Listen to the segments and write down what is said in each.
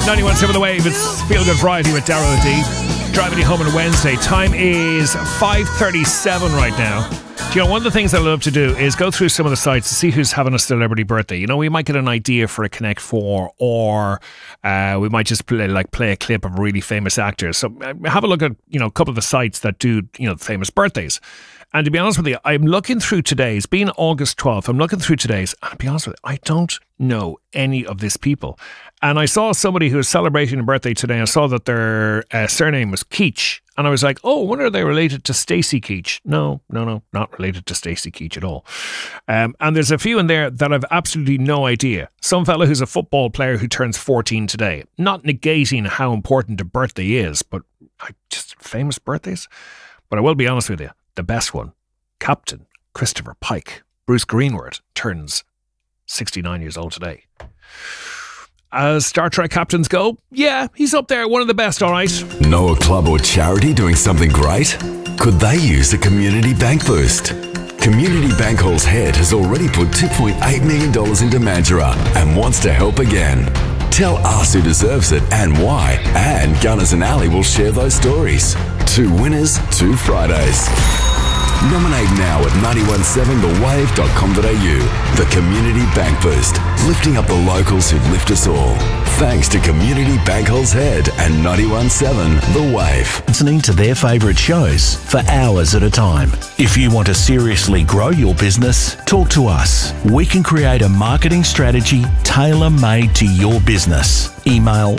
91.7 The Wave. It's Feel Good Friday with Darryl D. Driving you home on a Wednesday. Time is 5:37 right now. Do you know, one of the things I love to do is go through some of the sites to see who's having a celebrity birthday. You know, we might get an idea for a Connect 4, or we might just play a clip of really famous actors. So have a look at, a couple of the sites that do, famous birthdays. And to be honest with you, I'm looking through today's, being August 12th, I'm looking through today's, and to be honest with you, I don't know any of these people. And I saw somebody who was celebrating a birthday today. I saw that their surname was Keach. And I was like, oh, I wonder are they related to Stacey Keach? No, not related to Stacey Keach at all. And there's a few in there that I've absolutely no idea. Some fella who's a football player who turns 14 today. Not negating how important a birthday is, but just famous birthdays. But I will be honest with you, the best one, Captain Christopher Pike, Bruce Greenwood, turns 69 years old today. As Star Trek captains go, yeah, he's up there, one of the best, all right. Know a club or charity doing something great? Could they use a community bank boost? Community Bank Hall's head has already put $2.8 million into Mandurah and wants to help again. Tell us who deserves it and why, and Gunners and Alley will share those stories. 2 winners, 2 Fridays. Nominate now at 917thewave.com.au. The Community Bank Boost, lifting up the locals who lift us all. Thanks to Community Bank Hall's Head and 917 The Wave. Listening to their favourite shows for hours at a time. If you want to seriously grow your business, talk to us. We can create a marketing strategy tailor-made to your business. Email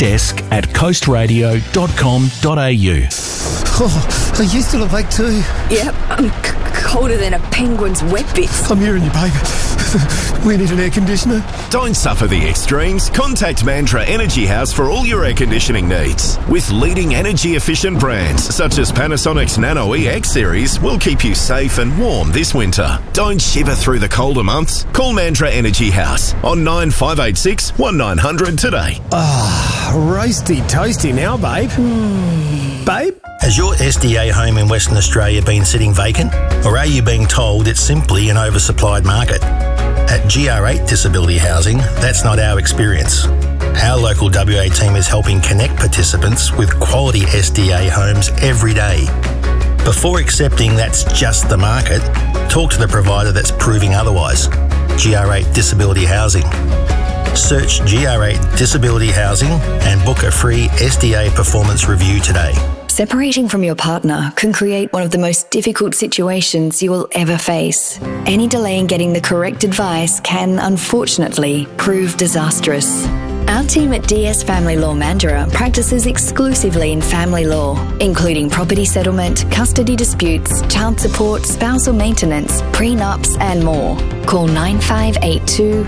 frontdesk@coastradio.com.au. Oh, are you still awake too? Yep, I'm colder than a penguin's wet bits. I'm hearing you, babe. We need an air conditioner. Don't suffer the extremes. Contact Mantra Energy House for all your air conditioning needs. With leading energy-efficient brands such as Panasonic's Nano EX series will keep you safe and warm this winter. Don't shiver through the colder months. Call Mantra Energy House on 9586 1900 today. Roasty toasty now, babe. Babe? Has your SDA home in Western Australia been sitting vacant? Or are you being told it's simply an oversupplied market? At GR8 Disability Housing, that's not our experience. Our local WA team is helping connect participants with quality SDA homes every day. Before accepting that's just the market, talk to the provider that's proving otherwise. GR8 Disability Housing. Search GR8 Disability Housing and book a free SDA performance review today. Separating from your partner can create one of the most difficult situations you will ever face. Any delay in getting the correct advice can, unfortunately, prove disastrous. Our team at DS Family Law Mandurah practices exclusively in family law, including property settlement, custody disputes, child support, spousal maintenance, prenups and more. Call 9582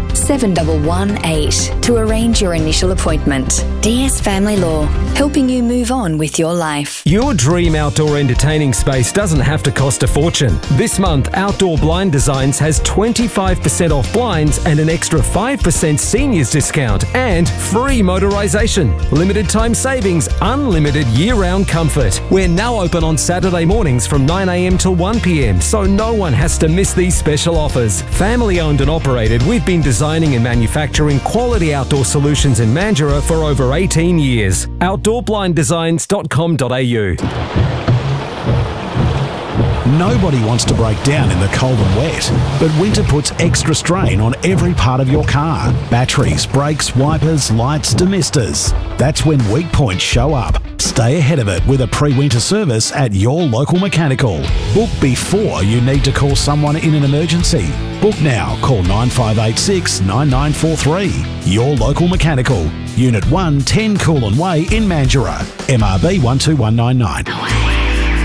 7118 to arrange your initial appointment. DS Family Law, helping you move on with your life. Your dream outdoor entertaining space doesn't have to cost a fortune. This month, Outdoor Blind Designs has 25% off blinds and an extra 5% seniors discount and free motorisation. Limited time savings, unlimited year-round comfort. We're now open on Saturday mornings from 9 a.m. till 1 p.m, so no one has to miss these special offers. Family owned and operated, we've been designing and manufacturing quality outdoor solutions in Mandurah for over 18 years. OutdoorBlindDesigns.com.au. Nobody wants to break down in the cold and wet, but winter puts extra strain on every part of your car. Batteries, brakes, wipers, lights, demisters. That's when weak points show up. Stay ahead of it with a pre-winter service at your local mechanical. Book before you need to call someone in an emergency. Book now. Call 9586 9943. Your local mechanical. Unit 1, 10 Coolin Way in Mandurah. MRB 12199.